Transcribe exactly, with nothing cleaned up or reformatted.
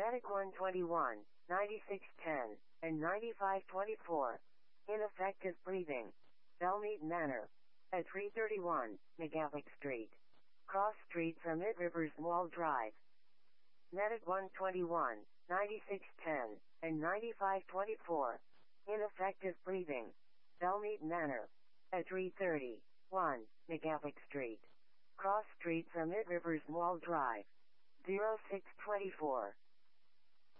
Medic one twenty-one, ninety-six ten, and ninety-five twenty-four. Ineffective breathing. Belmead Manor. At three thirty-one, McGavick Street. Cross Street from Mid Rivers Mall Drive. Medic one twenty-one, ninety-six ten, and ninety-five twenty-four. Ineffective breathing. Belmead Manor. At three thirty-one, McGavick Street. Cross Street from Mid Rivers Mall Drive. zero six two four.